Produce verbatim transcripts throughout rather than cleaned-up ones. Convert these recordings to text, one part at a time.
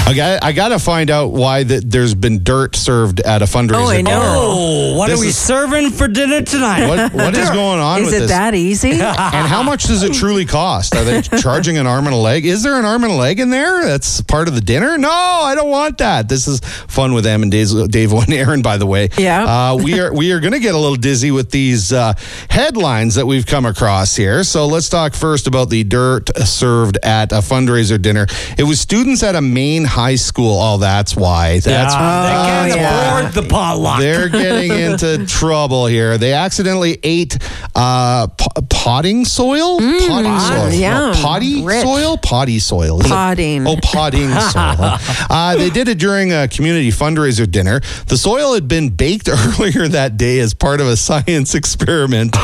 I got I got to find out why that there's been dirt served at a fundraiser. Oh, I know. Oh, what This are we is- serving for dinner tonight? What what is going on Is with it this? that easy? And how much does it truly cost? Are they charging an arm and a leg? Is there an arm and a leg in there? That's part of the dinner? No, I don't want that. This is fun with Em and Dave, Dave and Aaron, by the way. Yeah. Uh, we are we are going to get a little dizzy with these uh, headlines that we've come across here. So let's talk first about the dirt served at a fundraiser dinner. It was students at a Maine high school. Oh, that's why. That's yeah, they can't Oh, yeah. afford the potluck. They're getting into trouble here. They accidentally ate uh, p- potting soil? potting soil. yeah. No, potty Rich. soil? Potty soil. Is it- Potting. Oh, potting soil. Uh, they did it during a community fundraiser dinner. The soil had been baked earlier that day as part of a science experiment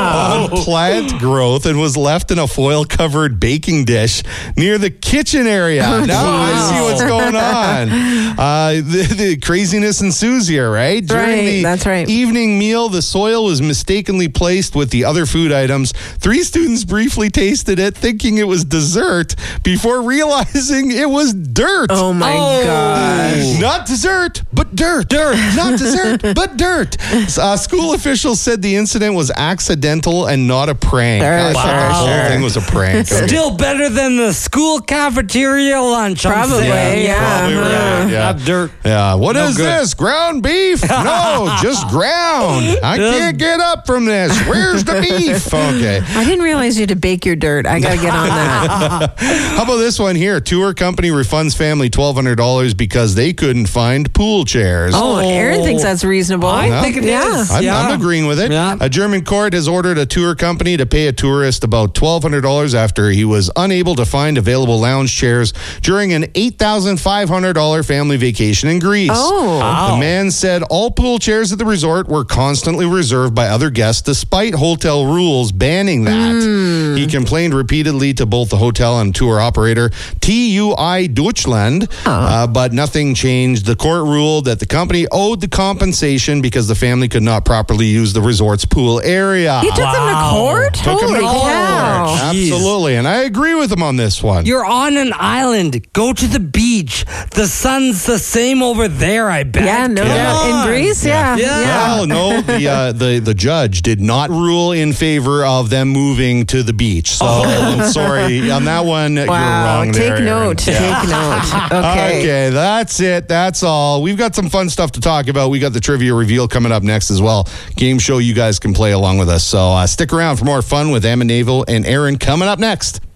on plant growth and was left in a foil-covered baking dish near the kitchen area. Now I see what's going on. Uh, the, the craziness ensues here, right? During Right, the that's right. evening meal, the soil was mistakenly placed with the other food items. Three students briefly tasted it, thinking it was dessert, before realizing it was dirt. Oh my Oh. God. Not dessert, but dirt. Dirt. Not dessert, but dirt. Uh, school officials said the incident was accidental and not a prank. Sure, I thought sure, the whole sure. thing was a prank. Okay. Still better than the school cafeteria lunch. I'm Probably, saying. yeah. Probably right, yeah. Have dirt. Yeah, what No is good. this? Ground beef? No, just ground. I can't get up from this. Where's the beef? Okay. I didn't realize you had to bake your dirt. I got to get on that. How about this one here? Tour company refunds family twelve hundred dollars because they couldn't find pool chairs. Oh, Aaron thinks that's reasonable. I Yeah. think it is. Yeah. I'm, yeah. I'm agreeing with it. Yeah. A German court has ordered a tour company to pay a tourist about twelve hundred dollars after he was unable to find available lounge chairs during an eight thousand five hundred dollars family vacation in Greece. Oh. Wow. The man said all pool chairs at the resort were constantly reserved by other guests despite hotel rules banning that. He complained repeatedly to both the hotel and tour operator T U I Deutschland, uh, but nothing changed. The court ruled that the company owed the compensation because the family could not properly use the resort's pool area. He took them to Wow. court? Took him Holy to court. cow. Jeez. Absolutely, and I agree with him on this one. You're on an island. Go to the beach. The sun's the same over there, I bet. Yeah, no Come doubt. In on. Greece, yeah. Yeah. Well, no, the, uh, the the judge did not rule in favor of them moving to the beach. So I'm sorry on that one. You're Wow. wrong. Take there, Aaron. note. Take note. Okay. Okay, that's it. That's all. We've got some fun stuff to talk about. We got the trivia reveal coming up next as well. Game show you guys can play along with us. So uh, stick around for more fun with Em and Naval and Aaron coming up next.